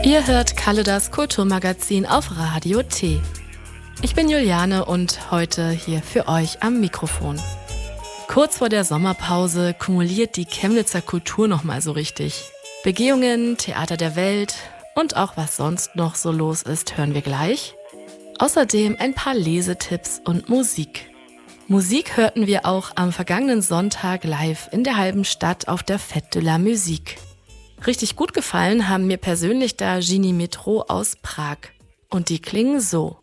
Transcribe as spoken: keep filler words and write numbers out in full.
Ihr hört Kalle, das Kulturmagazin auf Radio T. Ich bin Juliane und heute hier für euch am Mikrofon. Kurz vor der Sommerpause kumuliert die Chemnitzer Kultur nochmal so richtig. Begehungen, Theater der Welt und auch was sonst noch so los ist, hören wir gleich. Außerdem ein paar Lesetipps und Musik. Musik hörten wir auch am vergangenen Sonntag live in der halben Stadt auf der Fête de la Musique. Richtig gut gefallen haben mir persönlich da Genie Metro aus Prag. Und die klingen so.